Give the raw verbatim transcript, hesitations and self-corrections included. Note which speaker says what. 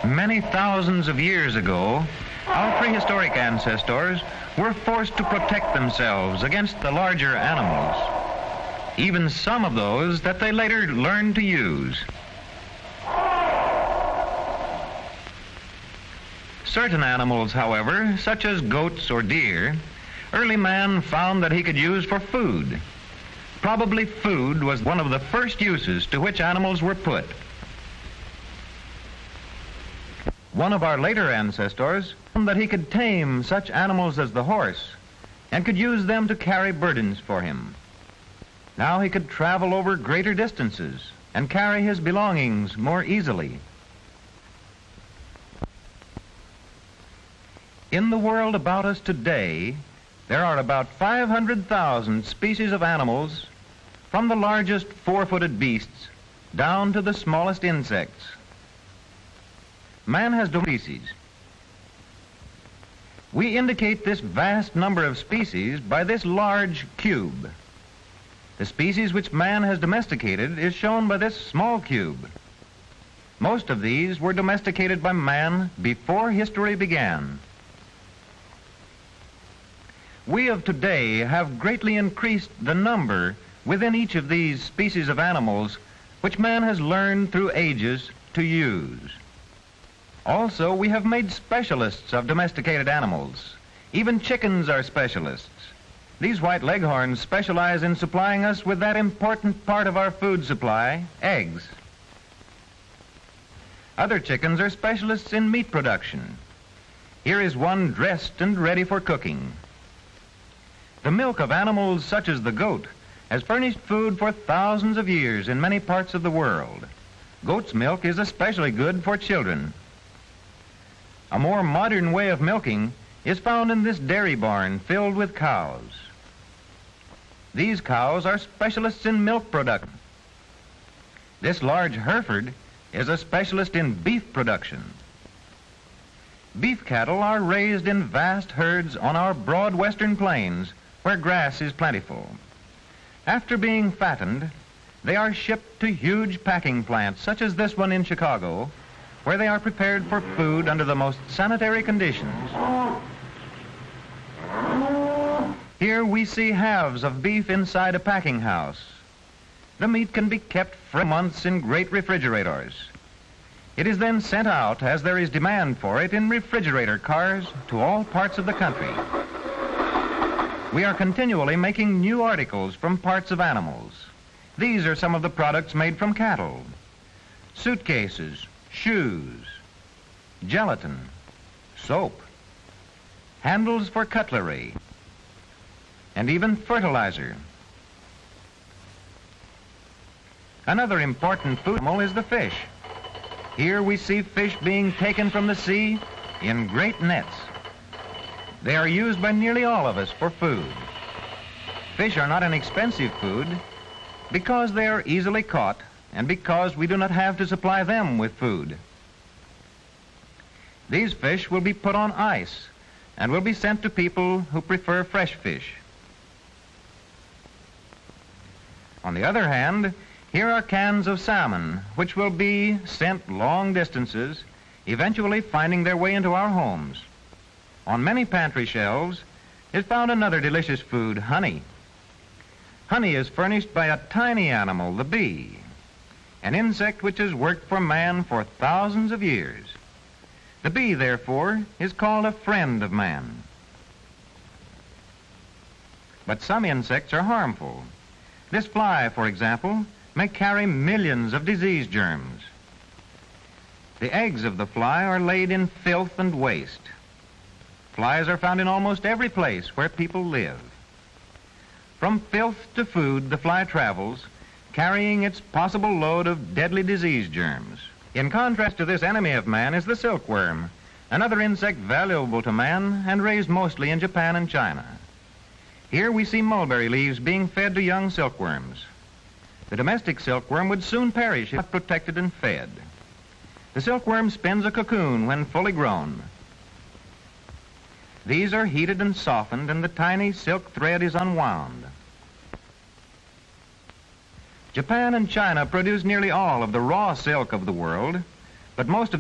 Speaker 1: Many thousands of years ago, our prehistoric ancestors were forced to protect themselves against the larger animals, even some of those that they later learned to use. Certain animals, however, such as goats or deer, early man found that he could use for food. Probably food was one of the first uses to which animals were put. One of our later ancestors found that he could tame such animals as the horse and could use them to carry burdens for him. Now he could travel over greater distances and carry his belongings more easily. In the world about us today, there are about five hundred thousand species of animals, from the largest four-footed beasts down to the smallest insects. Man has species. We indicate this vast number of species by this large cube. The species which man has domesticated is shown by this small cube. Most of these were domesticated by man before history began. We of today have greatly increased the number within each of these species of animals which man has learned through ages to use. Also, we have made specialists of domesticated animals. Even chickens are specialists. These white leghorns specialize in supplying us with that important part of our food supply, eggs. Other chickens are specialists in meat production. Here is one dressed and ready for cooking. The milk of animals such as the goat has furnished food for thousands of years in many parts of the world. Goat's milk is especially good for children. A more modern way of milking is found in this dairy barn filled with cows. These cows are specialists in milk production. This large Hereford is a specialist in beef production. Beef cattle are raised in vast herds on our broad western plains where grass is plentiful. After being fattened, they are shipped to huge packing plants such as this one in Chicago, where they are prepared for food under the most sanitary conditions. Here we see halves of beef inside a packing house. The meat can be kept for months in great refrigerators. It is then sent out, as there is demand for it, in refrigerator cars to all parts of the country. We are continually making new articles from parts of animals. These are some of the products made from cattle: suitcases, shoes, gelatin, soap, handles for cutlery, and even fertilizer. Another important food animal is the fish. Here we see fish being taken from the sea in great nets. They are used by nearly all of us for food. Fish are not an expensive food because they are easily caught and because we do not have to supply them with food. These fish will be put on ice and will be sent to people who prefer fresh fish. On the other hand, here are cans of salmon, which will be sent long distances, eventually finding their way into our homes. On many pantry shelves is found another delicious food, honey. Honey is furnished by a tiny animal, the bee, an insect which has worked for man for thousands of years. The bee, therefore, is called a friend of man. But some insects are harmful. This fly, for example, may carry millions of disease germs. The eggs of the fly are laid in filth and waste. Flies are found in almost every place where people live. From filth to food, the fly travels, carrying its possible load of deadly disease germs. In contrast to this enemy of man is the silkworm, another insect valuable to man and raised mostly in Japan and China. Here we see mulberry leaves being fed to young silkworms. The domestic silkworm would soon perish if not protected and fed. The silkworm spins a cocoon when fully grown. These are heated and softened, and the tiny silk thread is unwound. Japan and China produce nearly all of the raw silk of the world, but most of